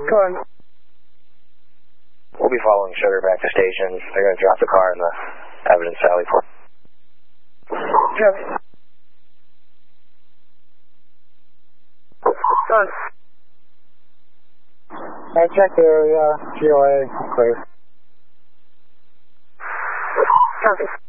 Come on. We'll be following Sugar back to station. They're going to drop the car in the evidence alley for. Come on. I checked the area, GOA, clear. Copy.